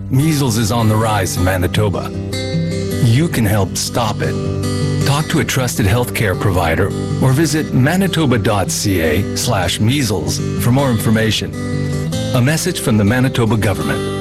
Measles is on the rise in Manitoba. You can help stop it. Talk to a trusted healthcare provider or visit manitoba.ca/measles for more information. A message from the Manitoba government.